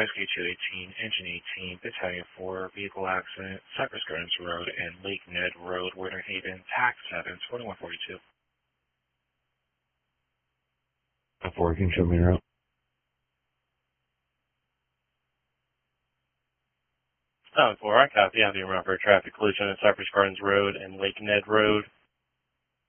Rescue 218, Engine 18, Battalion 4, vehicle accident, Cypress Gardens Road and Lake Ned Road, Winter Haven, TAC 7, 2142. 4, can you show me your route? 4, I copy. I have you around for a traffic collision at Cypress Gardens Road and Lake Ned Road.